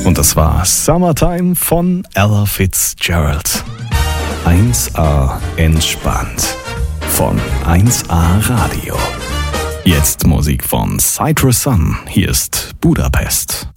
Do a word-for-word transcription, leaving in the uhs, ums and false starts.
Und das war Summertime von Ella Fitzgerald. eins A entspannt von eins A Radio. Jetzt Musik von Citrus Sun. Hier ist Budapest.